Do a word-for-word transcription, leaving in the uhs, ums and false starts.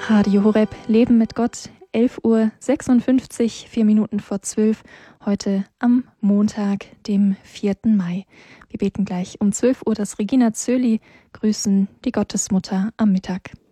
Radio Horeb, Leben mit Gott, elf Uhr sechsundfünfzig, vier Minuten vor zwölf, heute am Montag, dem vierten Mai. Wir beten gleich um zwölf Uhr das Regina Coeli, grüßen die Gottesmutter am Mittag.